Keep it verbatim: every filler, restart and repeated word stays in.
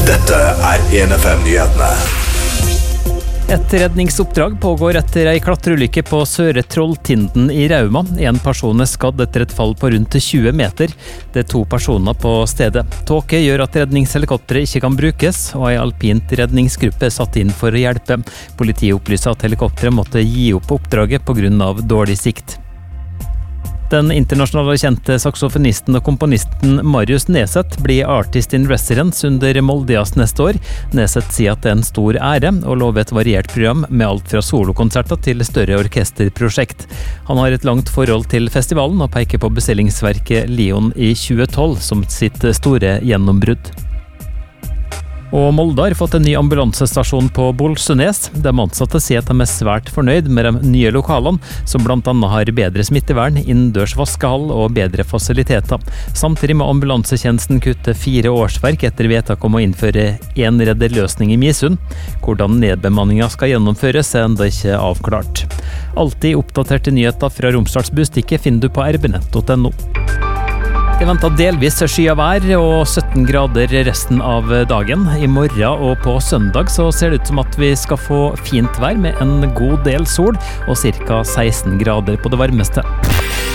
Dette er en F M-nyhetene. Et redningsoppdrag pågår etter ei klatreulykke på Søre Trolltinden i Rauma. En person er skadd etter et fall på rundt tjue meter. Det er to personer på stedet. Tåke gjør at redningshelikopteret ikke kan brukes, og ei alpint redningsgruppe er satt inn for å hjelpe. Politiet opplyser at helikopteret måtte gi opp oppdraget på grunn av dårlig sikt. Den internasjonale kjente saksofonisten og komponisten Marius Neset blir Artist in Residence under Moldejazz neste år. Neset sier at det er en stor ære, og lover et variert program med alt fra solokonserter til større orkesterprosjekt. Han har et langt forhold til festivalen og peker på bestillingsverket Leon i tjue tolv som sitt store gjennombrudd. Og Molde har fått en ny ambulansestasjon på Bolsønes. De ansatte sier at de er svært fornøyd med de nye lokalene, som blant annet har bedre smittevern, innendørs vaskehall og bedre fasiliteter. Samtidig må ambulansetjenesten kutte fire årsverk etter vedtak om å innføre en redderløsning i Misund. Hvordan nedbemanningen skal gjennomføres er enda ikke avklart. Alltid oppdaterte nyheter fra Romsdals Budstikke finner du på r b nett punktum no. Det venter delvis skyet vær og sytten grader resten av dagen. I morgen og på søndag så ser det ut som at vi skal få fint vær med en god del sol og ca seksten grader på det varmeste.